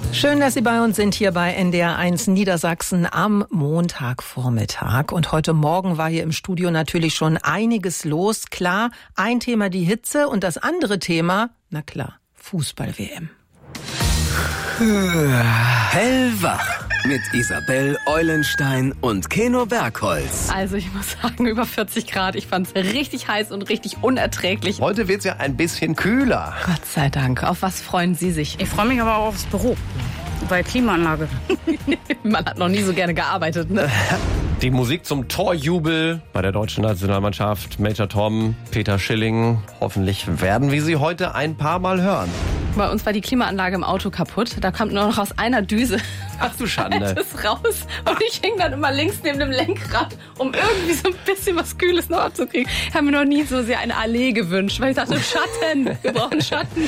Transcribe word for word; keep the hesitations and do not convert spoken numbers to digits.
Schön, dass Sie bei uns sind hier bei N D R eins Niedersachsen am Montagvormittag. Und heute Morgen war hier im Studio natürlich schon einiges los. Klar, ein Thema die Hitze und das andere Thema, na klar, Fußball-W M. Hellwach mit Isabel Eulenstein und Keno Bergholz. Also ich muss sagen, über vierzig Grad. Ich fand's richtig heiß und richtig unerträglich. Heute wird's ja ein bisschen kühler. Gott sei Dank. Auf was freuen Sie sich? Ich freue mich aber auch aufs Büro. Bei Klimaanlage. Man hat noch nie so gerne gearbeitet, ne? Die Musik zum Torjubel bei der deutschen Nationalmannschaft. Major Tom, Peter Schilling. Hoffentlich werden wir sie heute ein paar Mal hören. Bei uns war die Klimaanlage im Auto kaputt. Da kommt nur noch aus einer Düse Ach du Schande. das raus. Und ich hing dann immer links neben dem Lenkrad, um irgendwie so ein bisschen was Kühles noch abzukriegen. Ich habe mir noch nie so sehr eine Allee gewünscht, weil ich dachte, Schatten, wir brauchen Schatten.